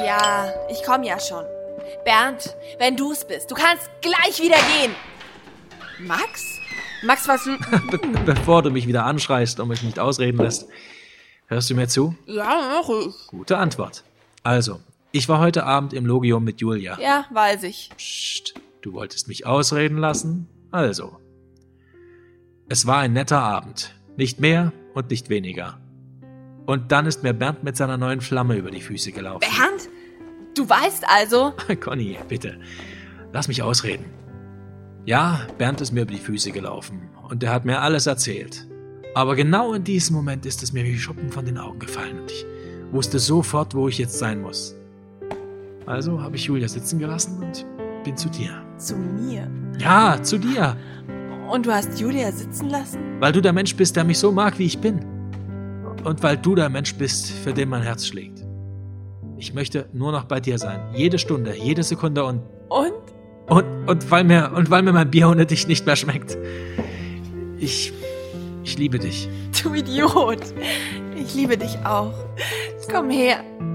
Ja, ich komme ja schon. Bernd, wenn du's bist, du kannst gleich wieder gehen. Max? Max, was... Bevor du mich wieder anschreist und mich nicht ausreden lässt, hörst du mir zu? Ja, mach ich. Gute Antwort. Also, ich war heute Abend im Logium mit Julia. Ja, weiß ich. Psst, du wolltest mich ausreden lassen? Also. Es war ein netter Abend. Nicht mehr und nicht weniger. Und dann ist mir Bernd mit seiner neuen Flamme über die Füße gelaufen. Bernd? Du weißt also... Conny, bitte, lass mich ausreden. Ja, Bernd ist mir über die Füße gelaufen und er hat mir alles erzählt. Aber genau in diesem Moment ist es mir wie Schuppen von den Augen gefallen und ich wusste sofort, wo ich jetzt sein muss. Also habe ich Julia sitzen gelassen und bin zu dir. Zu mir? Ja, zu dir. Und du hast Julia sitzen lassen? Weil du der Mensch bist, der mich so mag, wie ich bin. Und weil du der Mensch bist, für den mein Herz schlägt. Ich möchte nur noch bei dir sein. Jede Stunde, jede Sekunde und weil mir mein Bier ohne dich nicht mehr schmeckt. Ich liebe dich. Du Idiot. Ich liebe dich auch. Komm her.